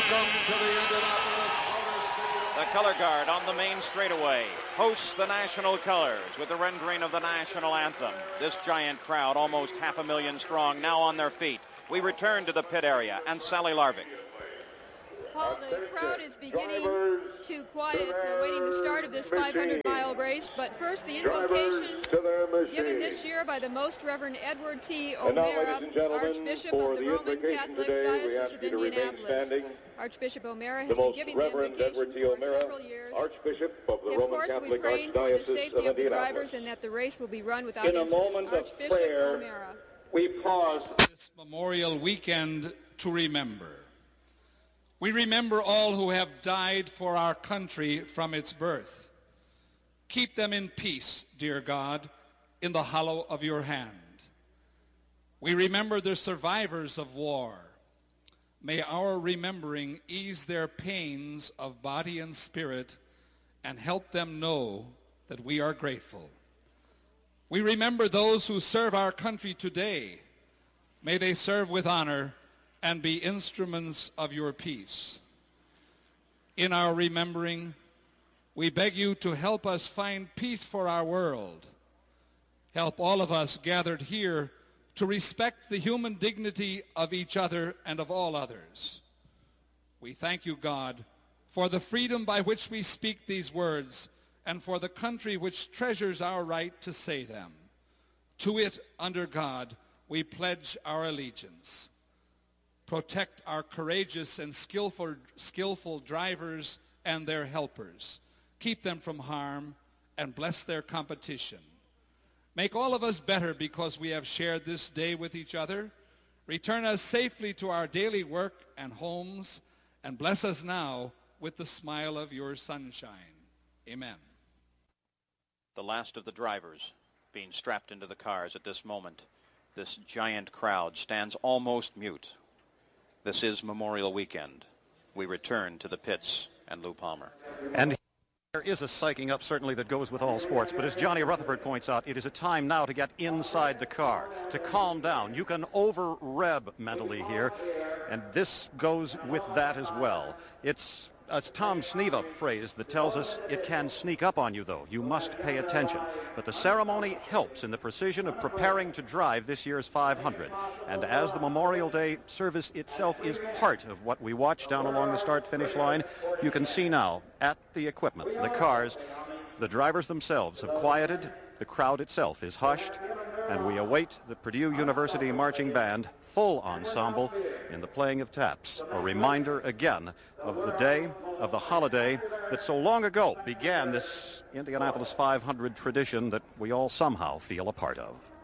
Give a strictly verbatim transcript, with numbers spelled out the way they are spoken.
Welcome to the Indianapolis Motor Speedway. The color guard on the main straightaway hosts the national colors with the rendering of the national anthem. This giant crowd, almost half a million strong, now on their feet. We return to the pit area and Sally Larvik. Paul, the crowd is beginning to quiet, awaiting the start of this five hundred mile race. But first, the invocation given this year by the Most Reverend Edward T. O'Mara, Archbishop of the Roman Catholic Diocese of Indianapolis. Archbishop O'Mara has been giving the invocation for several years. Archbishop of the Of Roman course, we Catholic pray for the Archdiocese safety of of the Indianapolis. drivers and that the race will be run without In a incident. moment of Archbishop prayer, O'Mara. we pause this Memorial Weekend to remember. We remember all who have died for our country from its birth. Keep them in peace, dear God, in the hollow of your hand. We remember the survivors of war. May our remembering ease their pains of body and spirit and help them know that we are grateful. We remember those who serve our country today. May they serve with honor and be instruments of your peace. In our remembering, we beg you to help us find peace for our world. Help all of us gathered here to respect the human dignity of each other and of all others. We thank you, God, for the freedom by which we speak these words and for the country which treasures our right to say them. To it, under God, we pledge our allegiance. Protect our courageous and skillful, skillful drivers and their helpers. Keep them from harm and bless their competition. Make all of us better because we have shared this day with each other. Return us safely to our daily work and homes, and bless us now with the smile of your sunshine. Amen. The last of the drivers being strapped into the cars at this moment. This giant crowd stands almost mute. This is Memorial Weekend. We return to the pits and Lou Palmer. And there is a psyching up certainly that goes with all sports, but as Johnny Rutherford points out, it is a time now to get inside the car, to calm down. You can over-rev mentally here, and this goes with that as well. It's a Tom Sneva phrase that tells us it can sneak up on you, though. You must pay attention. But the ceremony helps in the precision of preparing to drive this year's five hundred. And as the Memorial Day service itself is part of what we watch down along the start-finish line, you can see now at the equipment, the cars, the drivers themselves have quieted, the crowd itself is hushed, and we await the Purdue University Marching Band full ensemble in the playing of taps, a reminder again of the day, of the holiday that so long ago began this Indianapolis five hundred tradition that we all somehow feel a part of.